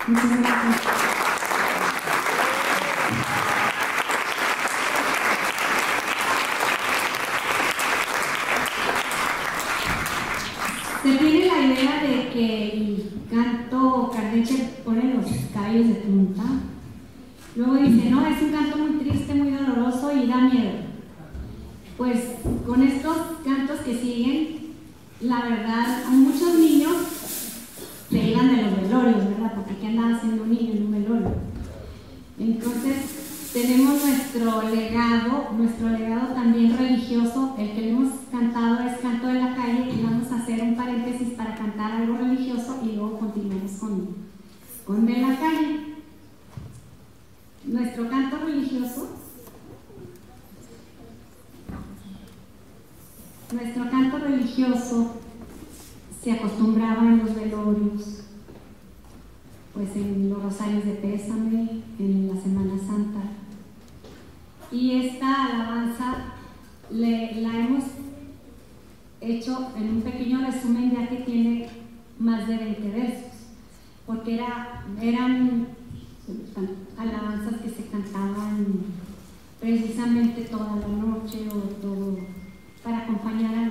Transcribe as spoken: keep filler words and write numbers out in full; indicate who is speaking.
Speaker 1: Muchas gracias. Se tiene la idea de que el canto cardenche pone los cabellos de punta. Luego dice, no, es un canto muy triste, muy doloroso y da miedo. Pues con estos cantos que siguen, la verdad, a muchos niños se iban de los velorios, ¿verdad? Porque ¿qué andaba haciendo un niño en un velorio? Entonces, tenemos nuestro legado, nuestro legado también religioso. El que le hemos cantado es Canto de la Calle, y vamos a hacer un paréntesis para cantar algo religioso y luego continuamos con, con De la Calle. Nuestro canto religioso, nuestro canto religioso se acostumbraba en los velorios, pues en los rosarios de pésame, en la Semana Santa. Y esta alabanza le, la hemos hecho en un pequeño resumen, ya que tiene más de veinte versos, porque era, eran alabanzas que se cantaban precisamente toda la noche o todo para acompañar a